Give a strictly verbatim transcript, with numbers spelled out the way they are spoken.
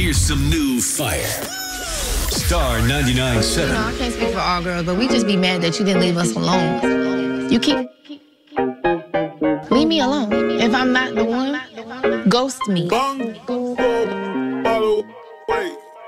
Here's some new fire. Star ninety-nine point seven. You know, I can't speak for all girls, but we just be mad that you didn't leave us alone. You keep... Leave me alone. If I'm not the one, ghost me.